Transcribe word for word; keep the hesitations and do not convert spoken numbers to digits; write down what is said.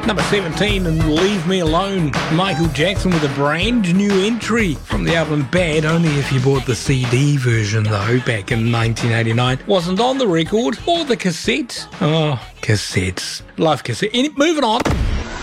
Number seventeen, and Leave Me Alone. Michael Jackson with a brand new entry from the album Bad, only if you bought the C D version though, back in nineteen eighty-nine. Wasn't on the record or the cassette. Oh, cassettes. Love cassette. Any, moving on.